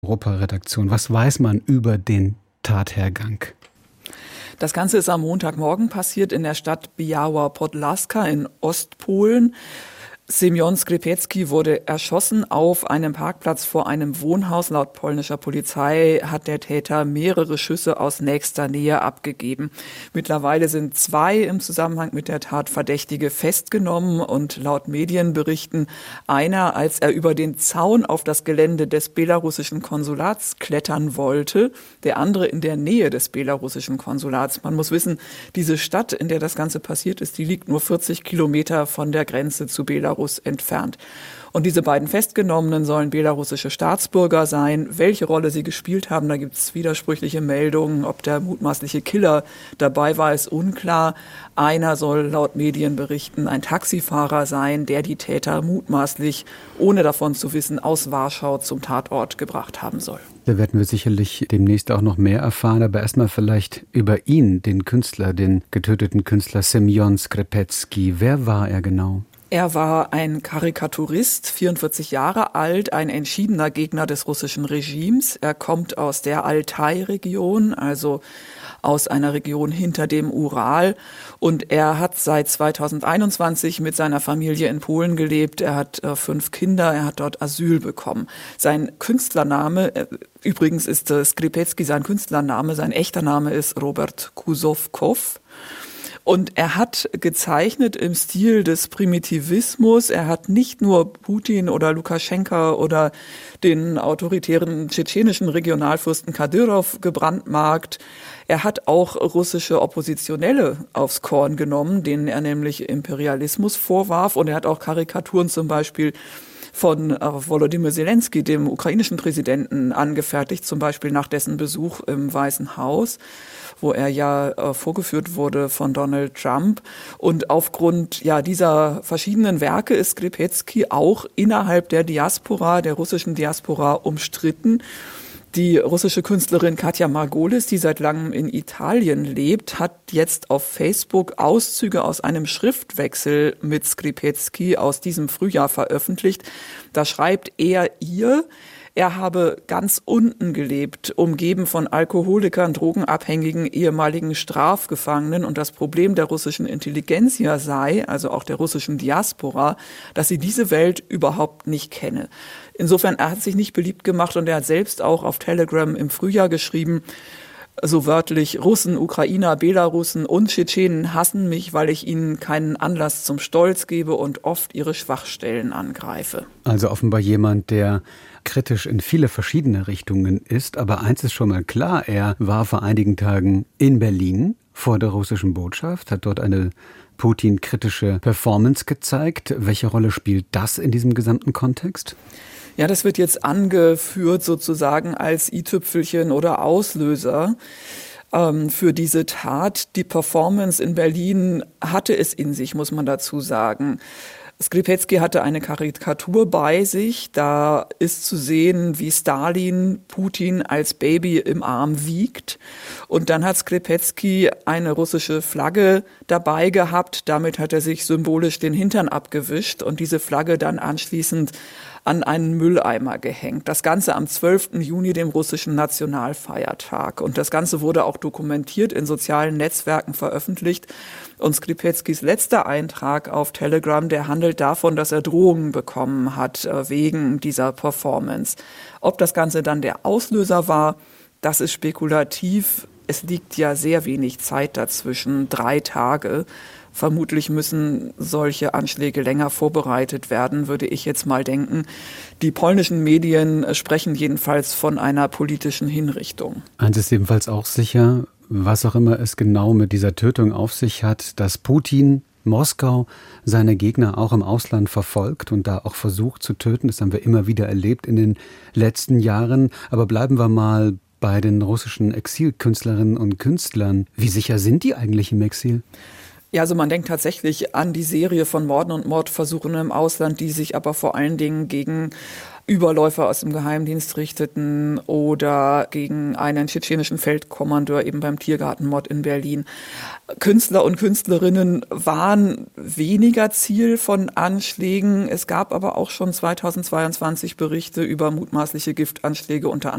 Europa-Redaktion. Was weiß man über den Tathergang? Das Ganze ist am Montagmorgen passiert in der Stadt Biała Podlaska in Ostpolen. Semjon Skrzepecki wurde erschossen auf einem Parkplatz vor einem Wohnhaus. Laut polnischer Polizei hat der Täter mehrere Schüsse aus nächster Nähe abgegeben. Mittlerweile sind 2 im Zusammenhang mit der Tat Verdächtige festgenommen und laut Medienberichten einer, als er über den Zaun auf das Gelände des belarussischen Konsulats klettern wollte, der andere in der Nähe des belarussischen Konsulats. Man muss wissen, diese Stadt, in der das Ganze passiert ist, die liegt nur 40 Kilometer von der Grenze zu Belarus entfernt. Und diese beiden Festgenommenen sollen belarussische Staatsbürger sein. Welche Rolle sie gespielt haben, da gibt es widersprüchliche Meldungen. Ob der mutmaßliche Killer dabei war, ist unklar. Einer soll laut Medienberichten ein Taxifahrer sein, der die Täter mutmaßlich, ohne davon zu wissen, aus Warschau zum Tatort gebracht haben soll. Da werden wir sicherlich demnächst auch noch mehr erfahren, aber erstmal vielleicht über ihn, den Künstler, den getöteten Künstler Semjon Skrzepecki. Wer war er genau? Er war ein Karikaturist, 44 Jahre alt, ein entschiedener Gegner des russischen Regimes. Er kommt aus der Altai-Region, also aus einer Region hinter dem Ural. Und er hat seit 2021 mit seiner Familie in Polen gelebt. Er hat 5 Kinder, er hat dort Asyl bekommen. Sein Künstlername, übrigens ist Skrzepecki sein Künstlername, sein echter Name ist Robert Kuzowkow. Und er hat gezeichnet im Stil des Primitivismus. Er hat nicht nur Putin oder Lukaschenka oder den autoritären tschetschenischen Regionalfürsten Kadyrov gebrandmarkt. Er hat auch russische Oppositionelle aufs Korn genommen, denen er nämlich Imperialismus vorwarf. Und er hat auch Karikaturen zum Beispiel von Volodymyr Zelensky, dem ukrainischen Präsidenten, angefertigt, zum Beispiel nach dessen Besuch im Weißen Haus, wo er ja vorgeführt wurde von Donald Trump. Und aufgrund dieser verschiedenen Werke ist Skrzepecki auch innerhalb der Diaspora, der russischen Diaspora, umstritten. Die russische Künstlerin Katja Margolis, die seit langem in Italien lebt, hat jetzt auf Facebook Auszüge aus einem Schriftwechsel mit Skrzepecki aus diesem Frühjahr veröffentlicht. Da schreibt er habe ganz unten gelebt, umgeben von Alkoholikern, Drogenabhängigen, ehemaligen Strafgefangenen. Und das Problem der russischen Intelligenzia sei, also auch der russischen Diaspora, dass sie diese Welt überhaupt nicht kenne. Insofern, er hat sich nicht beliebt gemacht und er hat selbst auch auf Telegram im Frühjahr geschrieben, so wörtlich: Russen, Ukrainer, Belarussen und Tschetschenen hassen mich, weil ich ihnen keinen Anlass zum Stolz gebe und oft ihre Schwachstellen angreife. Also offenbar jemand, der kritisch in viele verschiedene Richtungen ist. Aber eins ist schon mal klar, er war vor einigen Tagen in Berlin vor der russischen Botschaft, hat dort eine Putin-kritische Performance gezeigt. Welche Rolle spielt das in diesem gesamten Kontext? Ja, das wird jetzt angeführt sozusagen als i-Tüpfelchen oder Auslöser für diese Tat. Die Performance in Berlin hatte es in sich, muss man dazu sagen. Skrzepecki hatte eine Karikatur bei sich. Da ist zu sehen, wie Stalin Putin als Baby im Arm wiegt. Und dann hat Skrzepecki eine russische Flagge dabei gehabt. Damit hat er sich symbolisch den Hintern abgewischt und diese Flagge dann anschließend an einen Mülleimer gehängt. Das Ganze am 12. Juni, dem russischen Nationalfeiertag. Und das Ganze wurde auch dokumentiert, in sozialen Netzwerken veröffentlicht. Und Skrzepecki's letzter Eintrag auf Telegram, der handelt davon, dass er Drohungen bekommen hat wegen dieser Performance. Ob das Ganze dann der Auslöser war, das ist spekulativ. Es liegt ja sehr wenig Zeit dazwischen, 3 Tage. Vermutlich müssen solche Anschläge länger vorbereitet werden, würde ich jetzt mal denken. Die polnischen Medien sprechen jedenfalls von einer politischen Hinrichtung. Eins ist jedenfalls auch sicher, was auch immer es genau mit dieser Tötung auf sich hat, dass Putin, Moskau, seine Gegner auch im Ausland verfolgt und da auch versucht zu töten. Das haben wir immer wieder erlebt in den letzten Jahren. Aber bleiben wir mal bei den russischen Exilkünstlerinnen und Künstlern. Wie sicher sind die eigentlich im Exil? Ja, also man denkt tatsächlich an die Serie von Morden und Mordversuchen im Ausland, die sich aber vor allen Dingen gegen Überläufer aus dem Geheimdienst richteten oder gegen einen tschetschenischen Feldkommandeur eben beim Tiergartenmord in Berlin. Künstler und Künstlerinnen waren weniger Ziel von Anschlägen. Es gab aber auch schon 2022 Berichte über mutmaßliche Giftanschläge unter